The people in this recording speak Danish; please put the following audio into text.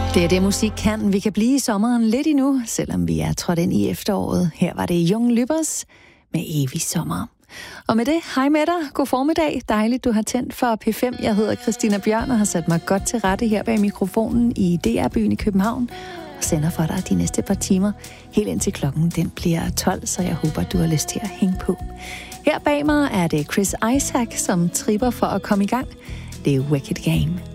Det er det, musik kan. Vi kan blive i sommeren lidt endnu, selvom vi er trådt ind i efteråret. Her var det Young Lybbers med Evig Sommer. Og med det, hej med dig. God formiddag. Dejligt, du har tændt for P5. Jeg hedder Christina Bjørn og har sat mig godt til rette her bag mikrofonen i DR-byen i København. Og sender for dig de næste par timer, helt indtil klokken den bliver 12, så jeg håber, du har lyst til at hænge på. Her bag mig er det Chris Isaak, som tripper for at komme i gang. Det er Wicked Game.